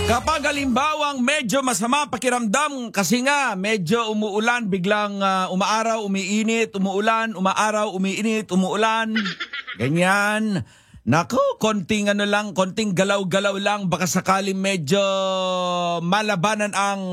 Kapag halimbawang medyo masama pakiramdam kasi nga medyo umuulan, biglang umaaraw, umiinit, umuulan, umaaraw, umiinit, umuulan, ganyan. Naku, konting konting galaw-galaw lang, baka sakaling medyo malabanan ang